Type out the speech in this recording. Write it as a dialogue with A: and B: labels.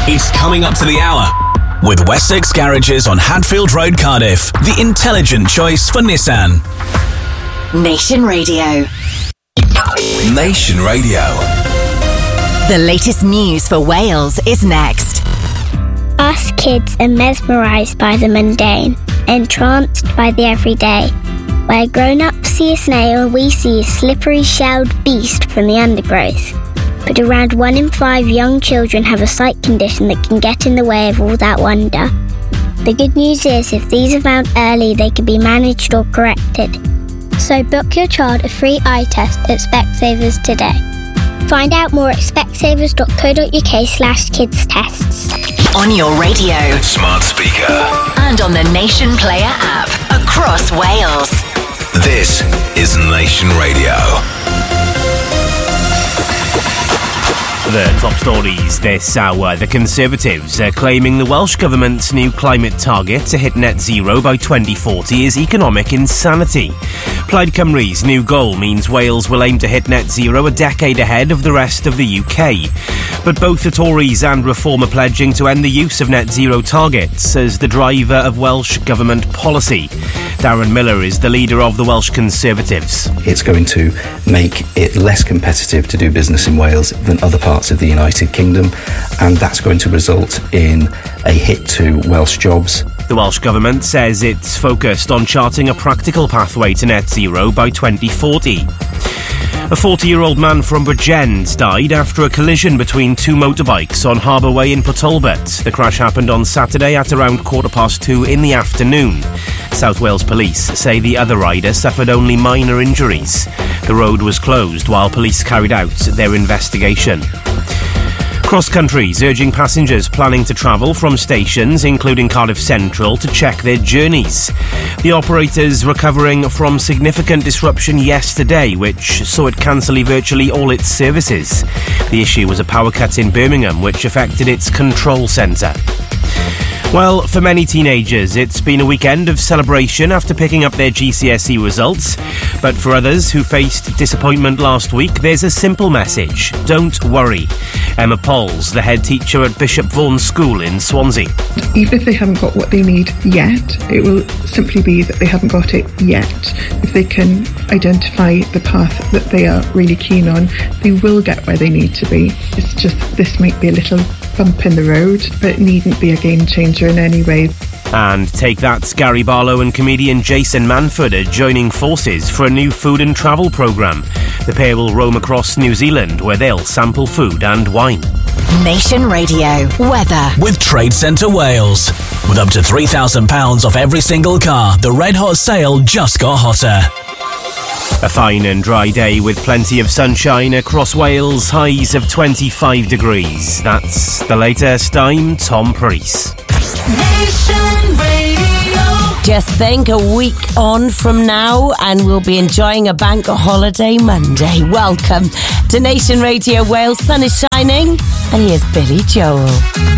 A: It's coming up to the hour. With Wessex Garages on Hadfield Road, Cardiff, the intelligent choice for Nissan.
B: Nation Radio.
A: Nation Radio.
B: The latest news for Wales is next.
C: Us kids are mesmerised by the mundane, entranced by the everyday. Where grown-ups see a snail, we see a slippery shelled beast from the undergrowth. But around 1 in 5 young children have a sight condition that can get in the way of all that wonder. The good news is, if these are found early, they can be managed or corrected. So book your child a free eye test at Specsavers today. Find out more at specsavers.co.uk/kids tests.
B: On your radio,
A: Smart speaker.
B: and on the Nation Player app across Wales.
A: This is Nation Radio.
D: The top stories this hour. The Conservatives are claiming the Welsh Government's new climate target to hit net zero by 2040 is economic insanity. Plaid Cymru's new goal means Wales will aim to hit net zero a decade ahead of the rest of the UK. But both the Tories and Reform are pledging to end the use of net zero targets as the driver of Welsh Government policy. Darren Miller is the leader of the Welsh Conservatives.
E: It's going to make it less competitive to do business in Wales than other parts of the United Kingdom, and that's going to result in a hit to Welsh jobs.
D: The Welsh Government says it's focused on charting a practical pathway to net zero by 2040. A 40-year-old man from Bridgend died after a collision between 2 motorbikes on Harbour Way in Port Talbot. The crash happened on Saturday at around 2:15 in the afternoon. South Wales Police say the other rider suffered only minor injuries. The road was closed while police carried out their investigation. Cross countries urging passengers planning to travel from stations, including Cardiff Central, to check their journeys. The operator's recovering from significant disruption yesterday, which saw it cancel virtually all its services. The issue was a power cut in Birmingham, which affected its control centre. Well, for many teenagers, it's been a weekend of celebration after picking up their GCSE results. But for others who faced disappointment last week, there's a simple message. Don't worry. Emma Pauls, the head teacher at Bishop Vaughan School in Swansea.
F: Even if they haven't got what they need yet, it will simply be that they haven't got it yet. If they can identify the path that they are really keen on, they will get where they need to be. It's just, this might be a little bump in the road, but it needn't be a game changer in any way.
D: And take that, Gary Barlow and comedian Jason Manford are joining forces for a new food and travel programme. The pair will roam across New Zealand, where they'll sample food and wine.
B: Nation Radio. Weather.
A: With Trade Centre Wales. With up to £3,000 off every single car, the Red Hot sale just got hotter.
D: A fine and dry day with plenty of sunshine across Wales, highs of 25 degrees. That's the latest. I'm Tom Preece.
G: Nation Radio.
H: Just think, a week on from now and we'll be enjoying a bank holiday Monday. Welcome to Nation Radio Wales. Sun is shining and here's Billy Joel.